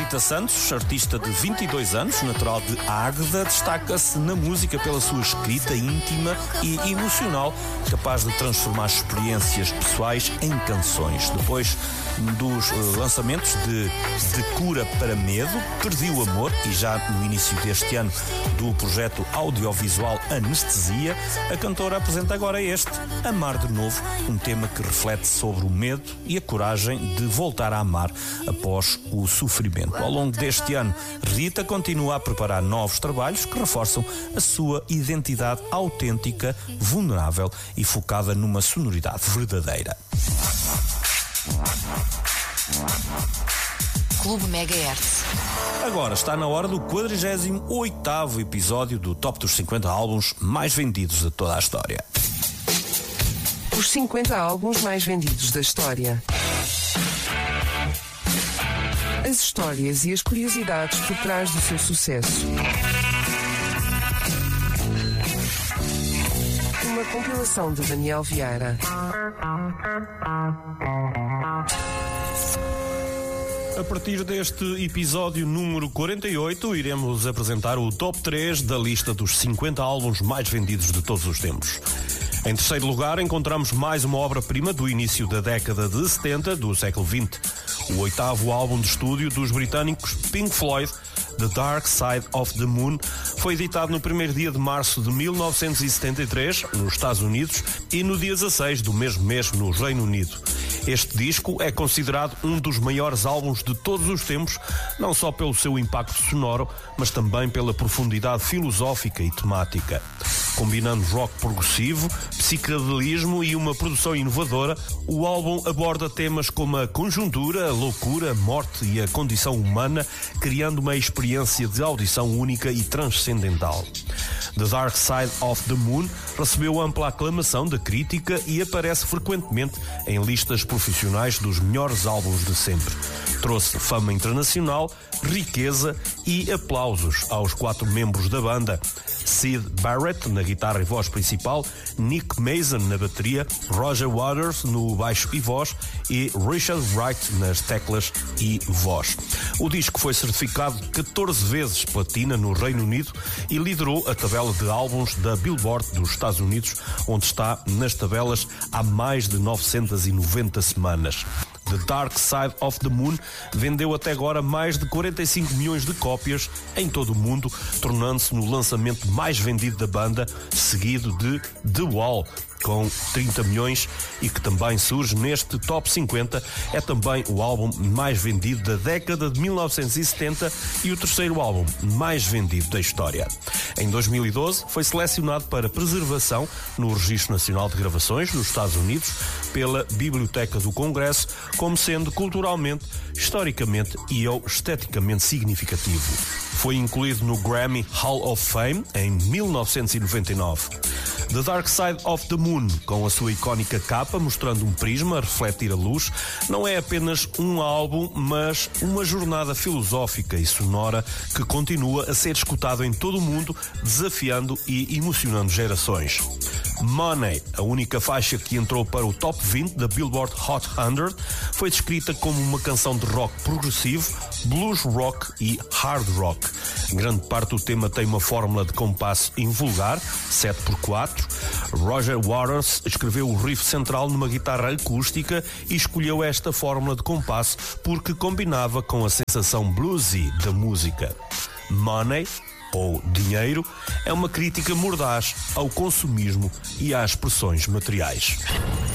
Rita Santos, artista de 22 anos, natural de Águeda, destaca-se na música pela sua escrita íntima e emocional, capaz de transformar experiências pessoais em canções. Depois dos lançamentos de Cura para Medo, Perdi o Amor e já no início deste ano do projeto audiovisual Anestesia, a cantora apresenta agora este, Amar de Novo, um tema que reflete sobre o medo e a coragem de voltar a amar após o sofrimento. Ao longo deste ano, Rita continua a preparar novos trabalhos que reforçam a sua identidade autêntica, vulnerável e focada numa sonoridade verdadeira. Clube Megahertz. Agora está na hora do 48º episódio do Top dos 50 álbuns mais vendidos de toda a história. Os 50 álbuns mais vendidos da história. As histórias e as curiosidades por trás do seu sucesso. Uma compilação de Daniel Vieira. A partir deste episódio número 48, iremos apresentar o top 3 da lista dos 50 álbuns mais vendidos de todos os tempos. Em terceiro lugar, encontramos mais uma obra-prima do início da década de 70 do século XX. O 8º álbum de estúdio dos britânicos Pink Floyd, The Dark Side of the Moon, foi editado no primeiro dia de março de 1973, nos Estados Unidos, e no dia 16 do mesmo mês, no Reino Unido. Este disco é considerado um dos maiores álbuns de todos os tempos, não só pelo seu impacto sonoro, mas também pela profundidade filosófica e temática. Combinando rock progressivo, psicadelismo e uma produção inovadora, o álbum aborda temas como a conjuntura, a loucura, a morte e a condição humana, criando uma experiência de audição única e transcendental. The Dark Side of the Moon recebeu ampla aclamação da crítica e aparece frequentemente em listas profissionais dos melhores álbuns de sempre. Trouxe fama internacional, riqueza e aplausos aos 4 membros da banda: Syd Barrett na guitarra e voz principal, Nick Mason na bateria, Roger Waters no baixo e voz e Richard Wright nas teclas e voz. O disco foi certificado 14 vezes platina no Reino Unido e liderou a tabela de álbuns da Billboard dos Estados Unidos, onde está nas tabelas há mais de 990 semanas. The Dark Side of the Moon vendeu até agora mais de 45 milhões de cópias em todo o mundo, tornando-se no lançamento mais vendido da banda, seguido de The Wall, com 30 milhões, e que também surge neste Top 50, é também o álbum mais vendido da década de 1970 e o terceiro álbum mais vendido da história. Em 2012 foi selecionado para preservação no Registro Nacional de Gravações dos Estados Unidos pela Biblioteca do Congresso como sendo culturalmente, historicamente e ou esteticamente significativo. Foi incluído no Grammy Hall of Fame em 1999. The Dark Side of the Moon, com a sua icónica capa mostrando um prisma a refletir a luz, não é apenas um álbum, mas uma jornada filosófica e sonora que continua a ser escutado em todo o mundo, desafiando e emocionando gerações. Money, a única faixa que entrou para o Top 20 da Billboard Hot 100, foi descrita como uma canção de rock progressivo, blues rock e hard rock. Grande parte do tema tem uma fórmula de compasso invulgar, 7/4. Roger Waters escreveu o riff central numa guitarra acústica e escolheu esta fórmula de compasso porque combinava com a sensação bluesy da música. Money, ou dinheiro, é uma crítica mordaz ao consumismo e às pressões materiais.